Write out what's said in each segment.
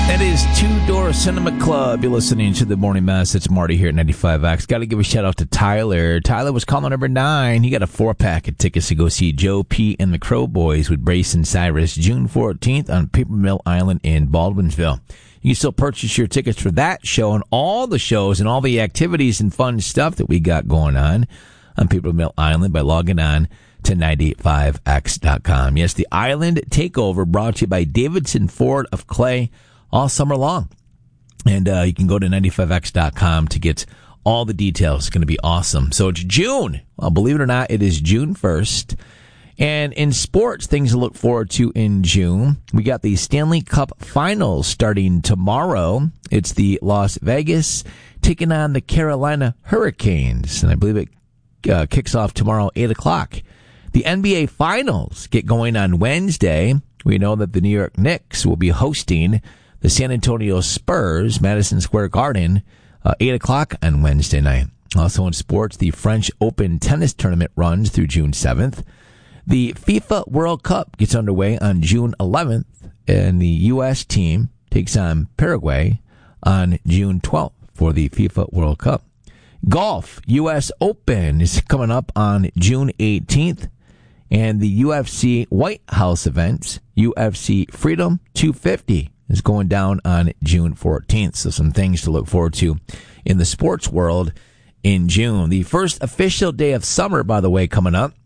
That is Two Door Cinema Club. You're listening to the Morning Mass. It's Marty here at 95X. Got to give a shout out to Tyler. Tyler was caller number 9. He got a 4-pack of tickets to go see Joe P. and the Crow Boys with Brace and Cyrus June 14th on Paper Mill Island in Baldwinsville. You can still purchase your tickets for that show and all the shows and all the activities and fun stuff that we got going on Paper Mill Island by logging on to 95x.com. Yes, the Island Takeover brought to you by Davidson Ford of Clay all summer long. And you can go to 95x.com to get all the details. It's going to be awesome. So it's June. Well, believe it or not, it is June 1st. And in sports, things to look forward to in June. We got the Stanley Cup Finals starting tomorrow. It's the Las Vegas taking on the Carolina Hurricanes. And I believe it kicks off tomorrow, 8 o'clock. The NBA Finals get going on Wednesday. We know that the New York Knicks will be hosting the San Antonio Spurs, Madison Square Garden, 8 o'clock on Wednesday night. Also in sports, the French Open tennis tournament runs through June 7th. The FIFA World Cup gets underway on June 11th, and the U.S. team takes on Paraguay on June 12th for the FIFA World Cup. Golf, U.S. Open is coming up on June 18th, and the UFC White House events, UFC Freedom 250, is going down on June 14th. So some things to look forward to in the sports world in June. The first official day of summer, by the way, coming up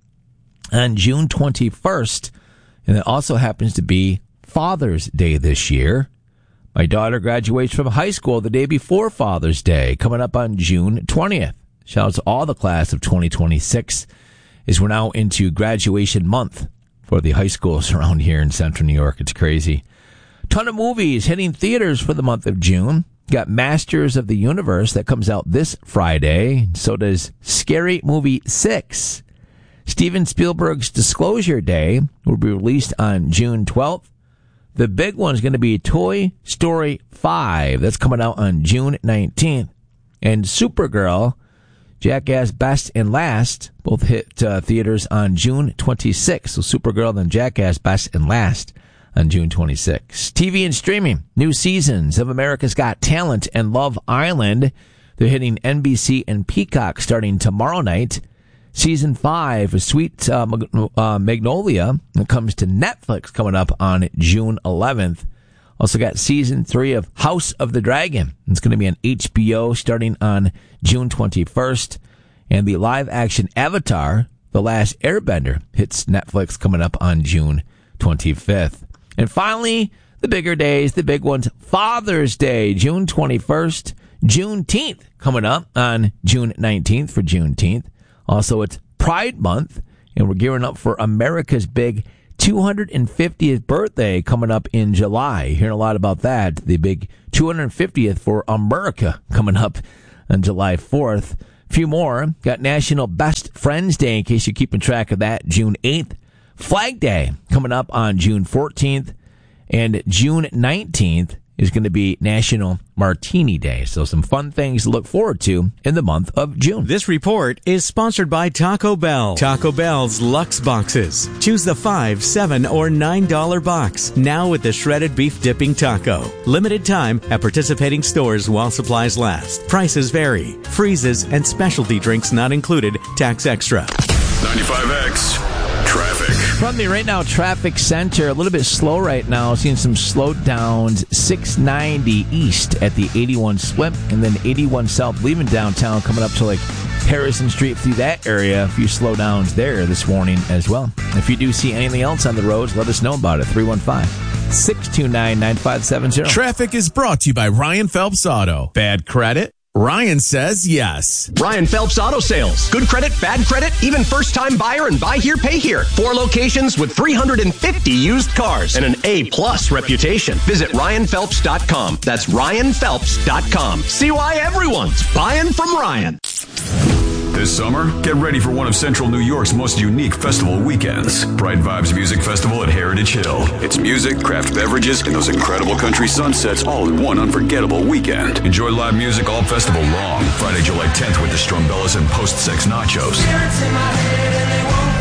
on June 21st. And it also happens to be Father's Day this year. My daughter graduates from high school the day before Father's Day, coming up on June 20th. Shout out to all the class of 2026, as we're now into graduation month for the high schools around here in central New York. It's crazy. Ton of movies hitting theaters for the month of June. Got Masters of the Universe that comes out this Friday. So does Scary Movie 6. Steven Spielberg's Disclosure Day will be released on June 12th. The big one is going to be Toy Story 5. That's coming out on June 19th. And Supergirl, Jackass Best and Last, both hit theaters on June 26th. So Supergirl and Jackass Best and Last on June 26th. TV and streaming. New seasons of America's Got Talent and Love Island. They're hitting NBC and Peacock starting tomorrow night. Season 5 of Sweet Magnolia that comes to Netflix coming up on June 11th. Also got Season 3 of House of the Dragon. It's going to be on HBO starting on June 21st. And the live-action Avatar, The Last Airbender, hits Netflix coming up on June 25th. And finally, the bigger days, the big ones, Father's Day, June 21st, Juneteenth coming up on June 19th for Juneteenth. Also, it's Pride Month, and we're gearing up for America's big 250th birthday coming up in July. Hearing a lot about that. The big 250th for America coming up on July 4th. A few more. Got National Best Friends Day, in case you're keeping track of that, June 8th. Flag Day coming up on June 14th. And June 19th is going to be National Martini Day. So some fun things to look forward to in the month of June. This report is sponsored by Taco Bell. Taco Bell's Luxe Boxes. Choose the $5, $7, or $9 box. Now with the shredded beef dipping taco. Limited time at participating stores while supplies last. Prices vary. Freezes and specialty drinks not included. Tax extra. 95X. Traffic. From the Right Now Traffic Center, a little bit slow right now. Seeing some slowdowns. 690 east at the 81 slip, and then 81 south leaving downtown, coming up to like Harrison Street through that area. A few slowdowns there this morning as well. If you do see anything else on the roads, let us know about it. 315-629-9570. Traffic is brought to you by Ryan Phelps Auto. Bad credit? Ryan says yes. Ryan Phelps Auto Sales. Good credit, bad credit, even first-time buyer and buy here, pay here. 4 locations with 350 used cars and an A-plus reputation. Visit RyanPhelps.com. That's RyanPhelps.com. See why everyone's buying from Ryan. This summer, get ready for one of Central New York's most unique festival weekends. Bright Vibes Music Festival at Heritage Hill. It's music, craft beverages, and those incredible country sunsets all in one unforgettable weekend. Enjoy live music all festival long. Friday, July 10th with the Strumbellas and Post Sex Nachos.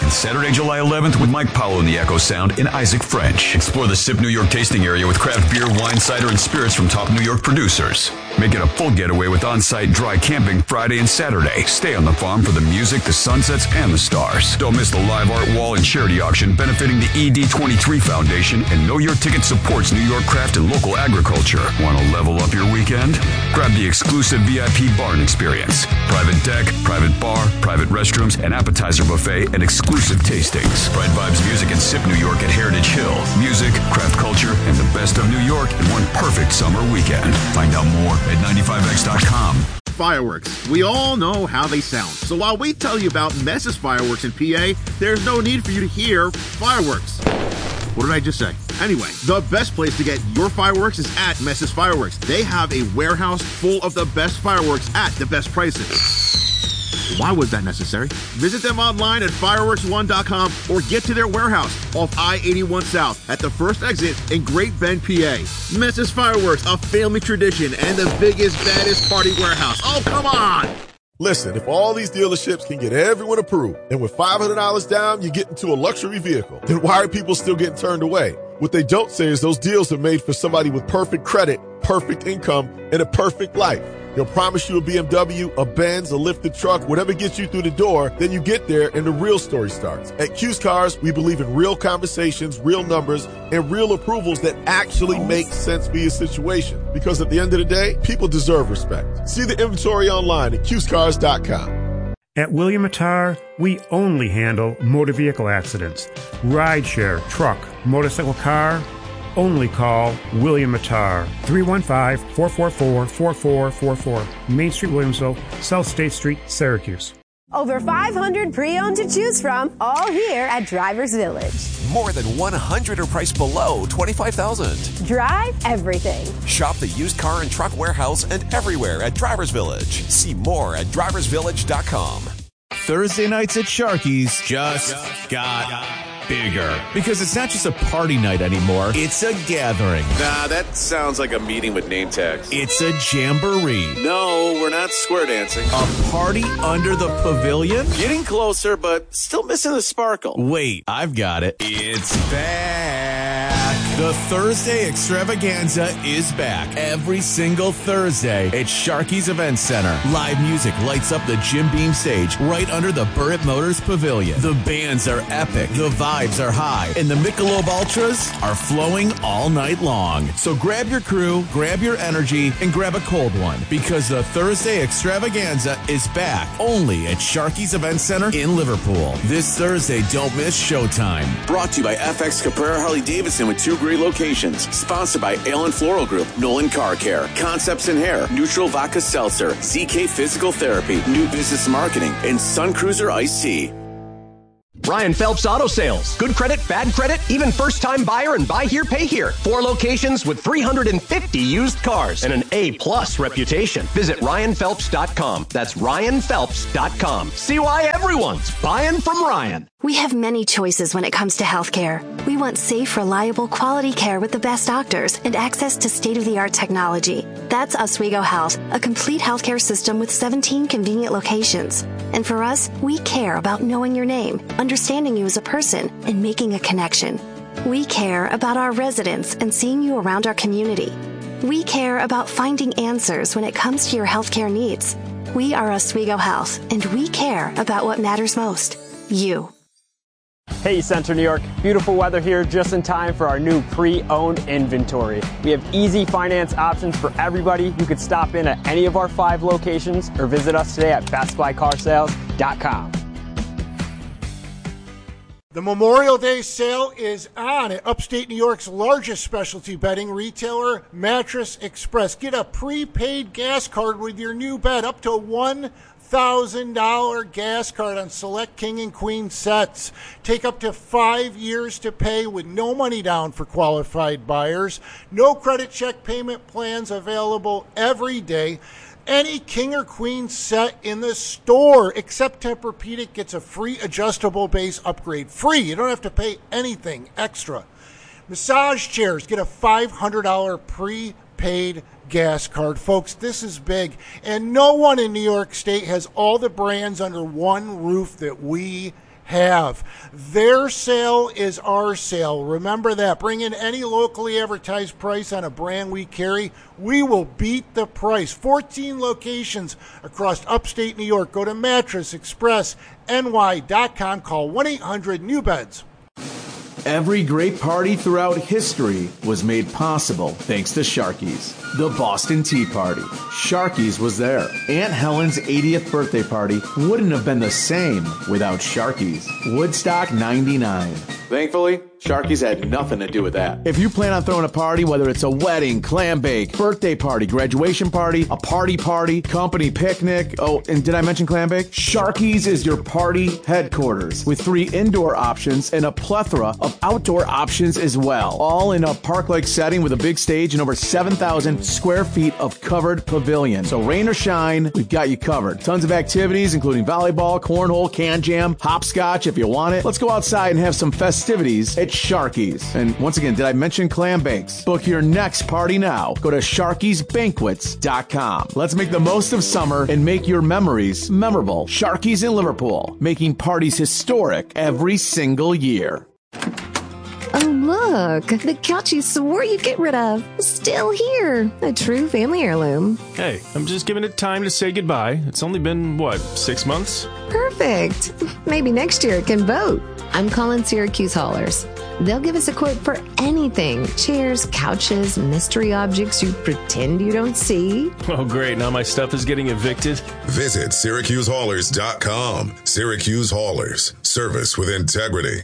and Saturday, July 11th with Mike Powell and the Echo Sound and Isaac French. Explore the Sip New York tasting area with craft beer, wine, cider, and spirits from top New York producers. Make it a full getaway with on-site dry camping Friday and Saturday. Stay on the farm for the music, the sunsets, and the stars. Don't miss the live art wall and charity auction benefiting the ED23 Foundation, and Know Your Ticket supports New York craft and local agriculture. Want to level up your weekend? Grab the exclusive VIP barn experience. Private deck, private bar, private restrooms, an appetizer buffet, and exclusive tastings. Bright Vibes Music and Sip New York at Heritage Hill. Music, craft culture, and the best of New York in one perfect summer weekend. Find out more at 95x.com. Fireworks. We all know how they sound. So while we tell you about Mess's Fireworks in PA, there's no need for you to hear fireworks. What did I just say? Anyway, the best place to get your fireworks is at Mess's Fireworks. They have a warehouse full of the best fireworks at the best prices. Why was that necessary? Visit them online at fireworks1.com or get to their warehouse off I-81 South at the first exit in Great Bend, PA. Mess's Fireworks, a family tradition and the biggest, baddest party warehouse. Oh, come on! Listen, if all these dealerships can get everyone approved, and with $500 down, you get into a luxury vehicle, then why are people still getting turned away? What they don't say is those deals are made for somebody with perfect credit, perfect income, and a perfect life. They'll promise you a BMW, a Benz, a lifted truck, whatever gets you through the door. Then you get there and the real story starts. At Q's Cars, we believe in real conversations, real numbers, and real approvals that actually make sense for your situation. Because at the end of the day, people deserve respect. See the inventory online at qscars.com. At William Attar, we only handle motor vehicle accidents. Rideshare, truck, motorcycle, car. Only call William Attar, 315-444-4444, Main Street, Williamsville, South State Street, Syracuse. Over 500 pre-owned to choose from, all here at Drivers Village. More than 100 are priced below $25,000. Drive everything. Shop the used car and truck warehouse and everywhere at Drivers Village. See more at driversvillage.com. Thursday nights at Sharky's just got bigger. Because it's not just a party night anymore, it's a gathering. Nah, that sounds like a meeting with name tags. It's a jamboree. No, we're not square dancing. A party under the pavilion? Getting closer, but still missing the sparkle. Wait, I've got it. It's back. The Thursday Extravaganza is back every single Thursday at Sharky's Event Center. Live music lights up the Jim Beam stage right under the Burritt Motors Pavilion. The bands are epic, the vibes are high, and the Michelob Ultras are flowing all night long. So grab your crew, grab your energy, and grab a cold one, because the Thursday Extravaganza is back only at Sharky's Event Center in Liverpool. This Thursday, don't miss Showtime. Brought to you by FX Caprera Harley-Davidson with 2 great locations. Sponsored by Allen Floral Group, Nolan Car Care, Concepts in Hair, Neutral Vodka Seltzer, ZK Physical Therapy, New Business Marketing, and Sun Cruiser Iced Tea. Ryan Phelps Auto Sales. Good credit, bad credit, even first-time buyer and buy here, pay here. 4 locations with 350 used cars and an A-plus reputation. Visit RyanPhelps.com. That's RyanPhelps.com. See why everyone's buying from Ryan. We have many choices when it comes to healthcare. We want safe, reliable, quality care with the best doctors and access to state-of-the-art technology. That's Oswego Health, a complete healthcare system with 17 convenient locations. And for us, we care about knowing your name, understanding you as a person, and making a connection. We care about our residents and seeing you around our community. We care about finding answers when it comes to your healthcare needs. We are Oswego Health, and we care about what matters most, you. Hey Central New York, beautiful weather here just in time for our new pre-owned inventory. We have easy finance options for everybody. You could stop in at any of our 5 locations or visit us today at FastBuyCarSales.com. The Memorial Day sale is on at upstate New York's largest specialty bedding retailer, Mattress Express. Get a prepaid gas card with your new bed, up to $1,000 gas card on select king and queen sets. Take up to 5 years to pay with no money down for qualified buyers. No credit check payment plans available every day. Any king or queen set in the store except Tempur-Pedic gets a free adjustable base upgrade. Free. You don't have to pay anything extra. Massage chairs get a $500 prepaid gas card. Folks, this is big. And no one in New York State has all the brands under one roof that we have. Their sale is our sale. Remember that. Bring in any locally advertised price on a brand we carry. We will beat the price. 14 locations across upstate New York. Go to mattressexpressny.com. Call 1-800-NEW-BEDS. Every great party throughout history was made possible thanks to Sharky's. The Boston Tea Party. Sharky's was there. Aunt Helen's 80th birthday party wouldn't have been the same without Sharky's. Woodstock 99. Thankfully, Sharky's had nothing to do with that. If you plan on throwing a party, whether it's a wedding, clam bake, birthday party, graduation party, a party, company picnic, oh, and did I mention clam bake? Sharky's is your party headquarters with 3 indoor options and a plethora of outdoor options as well. All in a park-like setting with a big stage and over 7,000 square feet of covered pavilion. So rain or shine, we've got you covered. Tons of activities, including volleyball, cornhole, can jam, hopscotch if you want it. Let's go outside and have some festivities at Sharky's. And once again, did I mention clam bakes? Book your next party now. Go to Sharky'sBanquets.com. Let's make the most of summer and make your memories memorable. Sharky's in Liverpool, making parties historic every single year. Oh, look, the couch you swore you'd get rid of is still here. A true family heirloom. Hey, I'm just giving it time to say goodbye. It's only been, 6 months? Perfect. Maybe next year it can vote. I'm calling Syracuse Haulers. They'll give us a quote for anything. Chairs, couches, mystery objects you pretend you don't see. Oh, great. Now my stuff is getting evicted. Visit SyracuseHaulers.com. Syracuse Haulers. Service with integrity.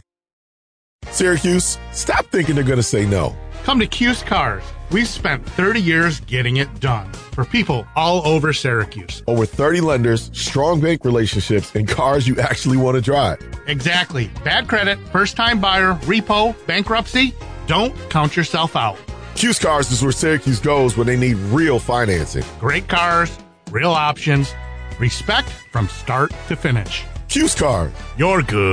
Syracuse, stop thinking they're going to say no. Come to Cuse Cars. We've spent 30 years getting it done for people all over Syracuse. Over 30 lenders, strong bank relationships, and cars you actually want to drive. Exactly. Bad credit, first-time buyer, repo, bankruptcy. Don't count yourself out. Cuse Cars is where Syracuse goes when they need real financing. Great cars, real options, respect from start to finish. Cuse Cars. You're good.